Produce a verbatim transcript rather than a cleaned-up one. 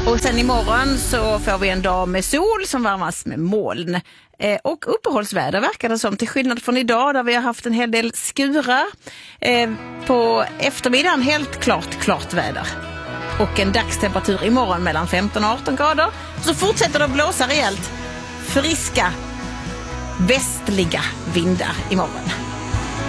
Och sen imorgon så får vi en dag med sol som varmas med moln. Eh, och uppehållsväder verkar det som, till skillnad från idag där vi har haft en hel del skurar. Eh, på eftermiddagen helt klart klart väder. Och en dagstemperatur imorgon mellan femton och arton grader. Så fortsätter det att blåsa rejält friska västliga vindar imorgon.